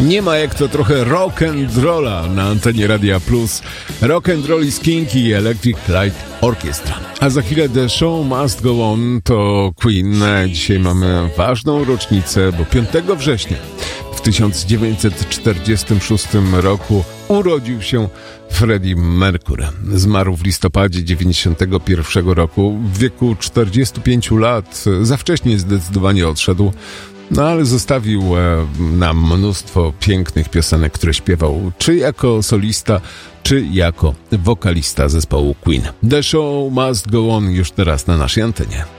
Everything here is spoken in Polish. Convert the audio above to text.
Nie ma jak to trochę rock and rolla na antenie Radia Plus. Rock and roll is king i Electric Light Orchestra. A za chwilę The Show Must Go On to Queen. Dzisiaj mamy ważną rocznicę, bo 5 września w 1946 roku urodził się Freddie Mercury. Zmarł w listopadzie 1991 roku. W wieku 45 lat za wcześnie zdecydowanie odszedł. No ale zostawił nam mnóstwo pięknych piosenek, które śpiewał czy jako solista, czy jako wokalista zespołu Queen. The Show Must Go On już teraz na naszej antenie.